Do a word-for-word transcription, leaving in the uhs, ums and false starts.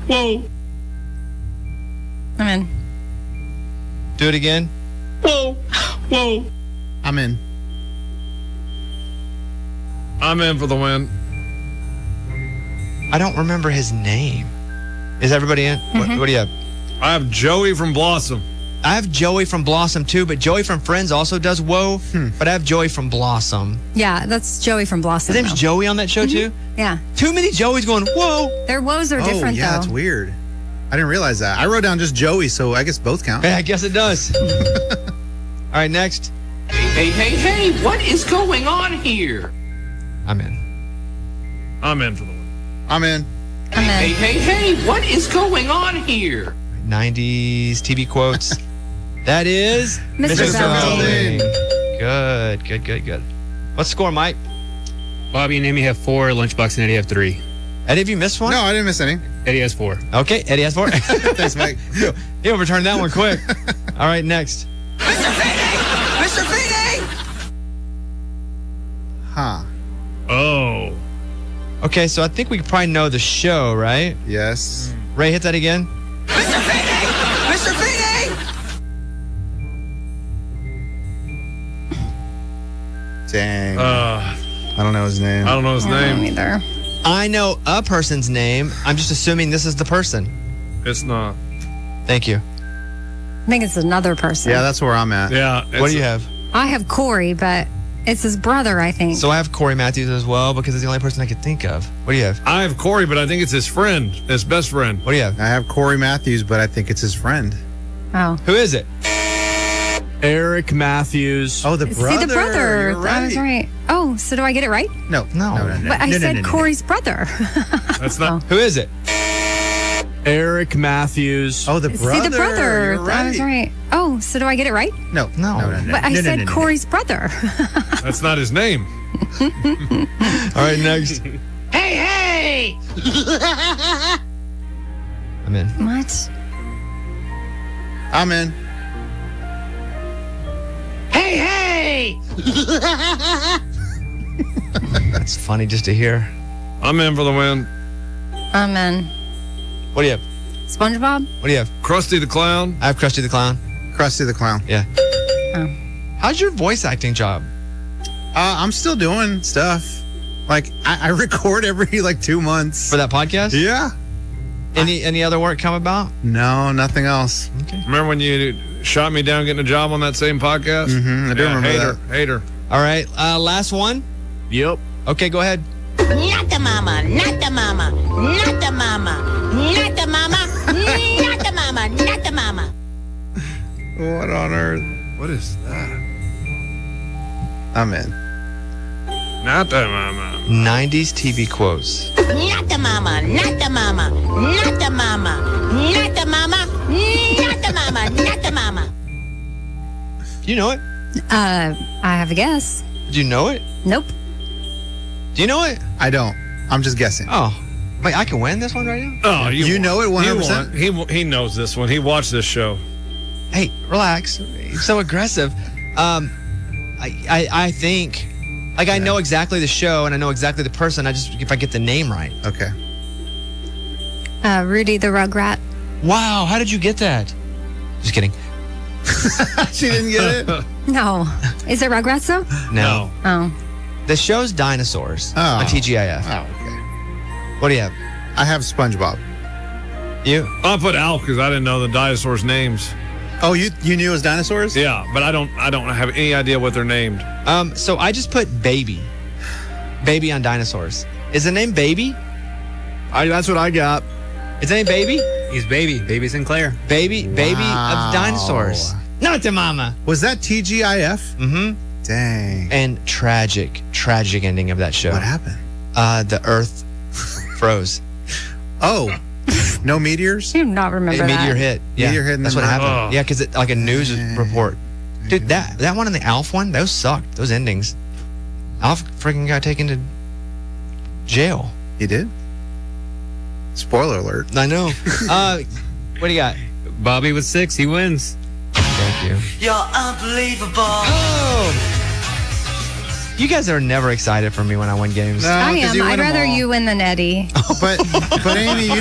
Whoa. I'm in. Do it again. Whoa. Whoa. I'm in. I'm in for the win. I don't remember his name. Is everybody in? Mm-hmm. What, what do you have? I have Joey from Blossom. I have Joey from Blossom too, but Joey from Friends also does Whoa. Hmm. But I have Joey from Blossom. Yeah, that's Joey from Blossom. His name's though. Joey on that show too? Yeah. Too many Joeys going, whoa. Their woes are Oh, different, yeah, though. it's weird. I didn't realize that. I wrote down just Joey, so I guess both count. Hey, I guess it does. All right, next. Hey, hey, hey, what is going on here? I'm in. I'm in for the win. I'm in. I'm Hey, in. hey, hey, what is going on here? nineties T V quotes. That is Mister Belding. Good, good, good, good. What's the score, Mike? Bobby and Amy have four. Lunchbox and Eddie have three. Eddie, have you missed one? No, I didn't miss any. Eddie has four. Okay, Eddie has four. Thanks, Mike. He overturned that one quick. All right, next. Mister Feeney! Mister Feeney! Huh. Oh. Okay, so I think we probably know the show, right? Yes. Ray, hit that again. Mister Feeney! Mister Feeney! Dang. Uh, I don't know his name. I don't know his I don't name. either. I know a person's name. I'm just assuming this is the person. It's not. Thank you. I think it's another person. Yeah, that's where I'm at. Yeah. What do you have? I have Corey, but it's his brother, I think. So I have Corey Matthews as well because it's the only person I could think of. What do you have? I have Corey, but I think it's his friend, his best friend. What do you have? I have Corey Matthews, but I think it's his friend. oh. Who is it? Eric Matthews. Oh, the brother. See, the brother. You're I was right. Oh, so do I get it right? No, No. no, no, no. But I no, no, said no, no, no. Corey's brother. That's not. Who is it? Eric Matthews. Oh, the brother. See, the brother. You're I was right. Oh, so do I get it right? No, No. no, no, no. But I no, no, said no, no, no. Corey's brother. That's not his name. All right, next. Hey, hey! I'm in. What? I'm in. Hey, hey! That's funny just to hear. I'm in for the win. I'm in. What do you have? SpongeBob? What do you have? Krusty the Clown. I have Krusty the Clown. Krusty the Clown. Yeah. Oh. How's your voice acting job? Uh, I'm still doing stuff. Like, I, I record every, like, two months. For that podcast? Yeah. Any any other work come about? No, nothing else. Remember when you shot me down getting a job on that same podcast? Mhm, I do remember hater, that. Hater. All right, uh, last one. Yep. Okay, go ahead. Not the mama, not the mama, not the mama, not the mama, not the mama, not the mama. What on earth? What is that? I'm in. Not that mama. nineties T V quotes. Not the mama, not the mama, not the mama, not the mama, not the mama, not the mama. Do you know it? Uh, I have a guess. Do you know it? Nope. Do you know it? I don't. I'm just guessing. Oh, wait, I can win this one right now? Oh, you, You won. know it one hundred He percent? won. He w- he knows this one. He watched this show. Hey, relax. You're so aggressive. Um, I, I, I think, like, I know exactly the show and I know exactly the person. I just, if I get the name right. Okay. Uh, Rudy the Rugrat. Wow, how did you get that? Just kidding. She didn't get it? No. Is it Rugrats, though? No. Oh. The show's Dinosaurs Oh. on T G I F. Oh, okay. What do you have? I have SpongeBob. You? I'll put Alf because I didn't know the dinosaurs' names. Oh, you you knew it was dinosaurs? Yeah, but I don't I don't have any idea what they're named. Um, so I just put Baby. Baby on Dinosaurs. Is the name Baby? I, that's what I got. Is the name Baby? He's Baby. Baby Sinclair. Baby, Baby Wow. of Dinosaurs. Not the mama. Was that T G I F? Mm-hmm. Dang. And tragic, tragic ending of that show. What happened? Uh, the Earth froze. Oh, no meteors? I do not remember A that. meteor hit. Yeah, Meteor hit and that's then what what happened. happened? Yeah, because it like a news Dang. report. Dude, that that one and the Alf one, those sucked. Those endings. Alf freaking got taken to jail. He did? Spoiler alert. I know. uh, what do you got? Bobby with six. He wins. Thank you. You're unbelievable. Oh. You guys are never excited for me when I win games. No, I 'cause am. you win I'd them rather all. you win than Eddie. But, but Amy, you